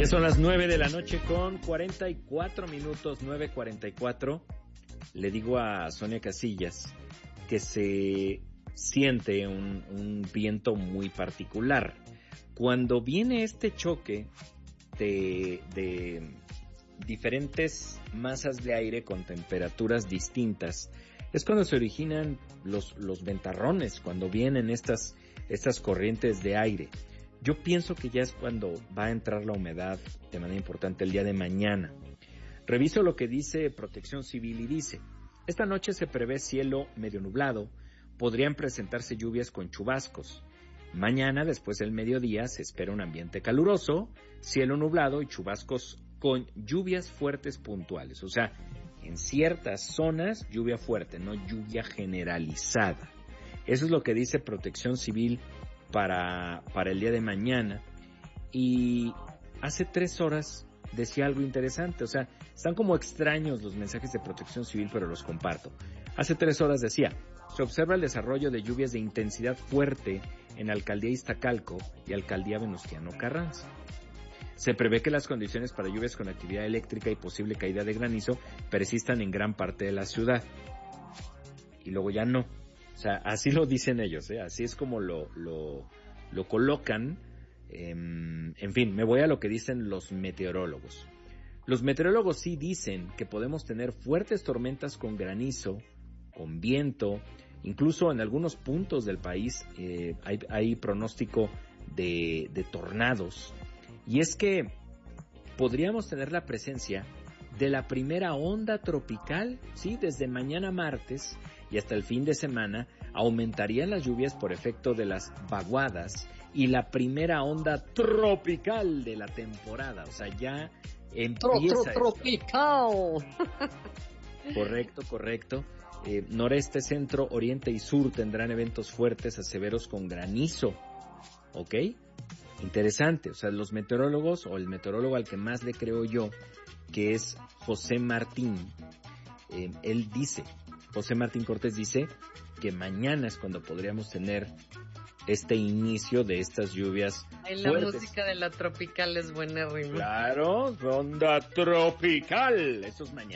Ya son las 9 de la noche con 44 minutos, 9:44. Le digo a Sonia Casillas que se siente un viento muy particular. Cuando viene este choque de diferentes masas de aire con temperaturas distintas, es cuando se originan los ventarrones, cuando vienen estas corrientes de aire. Yo pienso que ya es cuando va a entrar la humedad de manera importante el día de mañana. Reviso lo que dice Protección Civil y dice: esta noche se prevé cielo medio nublado, podrían presentarse lluvias con chubascos. Mañana, después del mediodía, se espera un ambiente caluroso, cielo nublado y chubascos con lluvias fuertes puntuales. O sea, en ciertas zonas lluvia fuerte, no lluvia generalizada. Eso es lo que dice Protección Civil para el día de mañana. Y hace 3 horas decía algo interesante, o sea, están como extraños los mensajes de Protección Civil, pero los comparto. Hace 3 horas decía: se observa el desarrollo de lluvias de intensidad fuerte en Alcaldía Iztacalco y Alcaldía Venustiano Carranza. Se prevé que las condiciones para lluvias con actividad eléctrica y posible caída de granizo persistan en gran parte de la ciudad. Y luego ya no. O sea, así lo dicen ellos, así es como lo colocan. En fin, me voy a lo que dicen los meteorólogos. Los meteorólogos sí dicen que podemos tener fuertes tormentas con granizo, con viento, incluso en algunos puntos del país hay pronóstico de tornados. Y es que podríamos tener la presencia de la primera onda tropical, sí, desde mañana martes y hasta el fin de semana aumentarían las lluvias por efecto de las vaguadas y la primera onda tropical de la temporada. O sea, ya empieza tropical. Correcto. Noreste, centro, oriente y sur tendrán eventos fuertes a severos con granizo. ¿Ok? Interesante. O sea, los meteorólogos, o el meteorólogo al que más le creo yo, que es José Martín, José Martín Cortés dice que mañana es cuando podríamos tener este inicio de estas lluvias En fuertes. la música de la tropical es buena rima. Claro, onda tropical. Eso es mañana.